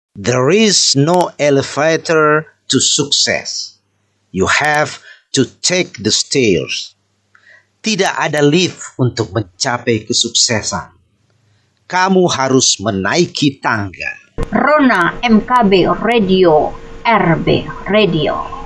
There is no elevator to success. You have to take the stairs. Tidak ada lift untuk mencapai kesuksesan. Kamu harus menaiki tangga. Rona MKB Radio, RB Radio.